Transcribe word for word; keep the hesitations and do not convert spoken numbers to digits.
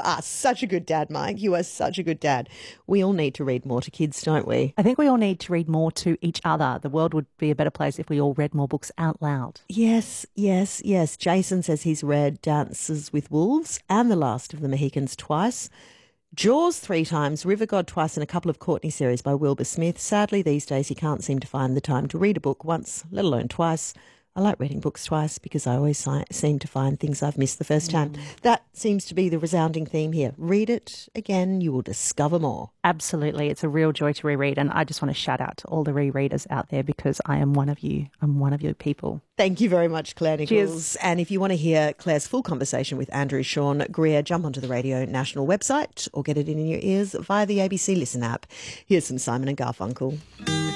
are such a good dad, Mike. You are such a good dad. We all need to read more to kids, don't we? I think we all need to read more to each other. The world would be a better place if we all read more books out loud. Yes, yes, yes. Jason says he's read Dances with Wolves and The Last of the Mohicans twice. Jaws three times, River God twice, and a couple of Courtney series by Wilbur Smith. Sadly, these days he can't seem to find the time to read a book once, let alone twice. I like reading books twice because I always si- seem to find things I've missed the first time. Mm. That seems to be the resounding theme here. Read it again, you will discover more. Absolutely. It's a real joy to reread, and I just want to shout out to all the rereaders out there because I am one of you. I'm one of your people. Thank you very much, Claire Nichols. Cheers. And if you want to hear Claire's full conversation with Andrew Sean Greer, jump onto the Radio National website or get it in your ears via the A B C Listen app. Here's some Simon and Garfunkel.